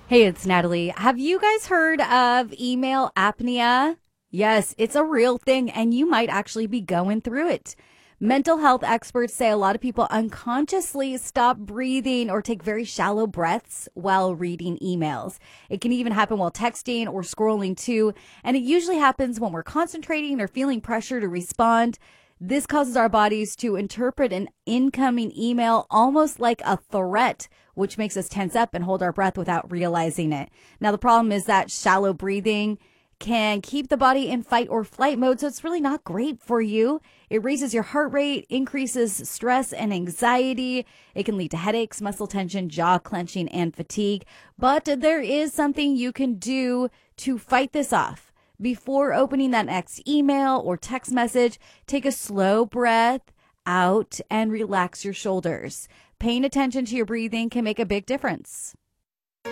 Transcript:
Hey, it's Natalie. Have you guys heard of email apnea? Yes, it's a real thing, and you might actually be going through it. Mental health experts say a lot of people unconsciously stop breathing or take very shallow breaths while reading emails. It can even happen while texting or scrolling too, and it usually happens when we're concentrating or feeling pressure to respond. This causes our bodies to interpret an incoming email almost like a threat, which makes us tense up and hold our breath without realizing it. Now, the problem is that shallow breathing can keep the body in fight or flight mode, so it's really not great for you. It raises your heart rate, increases stress and anxiety. It can lead to headaches, muscle tension, jaw clenching, and fatigue. But there is something you can do to fight this off. Before opening that next email or text message, take a slow breath out and relax your shoulders. Paying attention to your breathing can make a big difference.